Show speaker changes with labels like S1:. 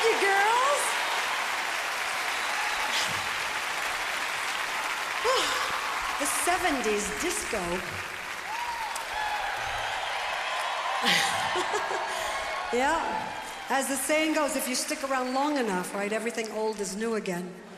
S1: you, girls. The 70s disco. Yeah, as the saying goes, if you stick around long enough, right, everything old is new again.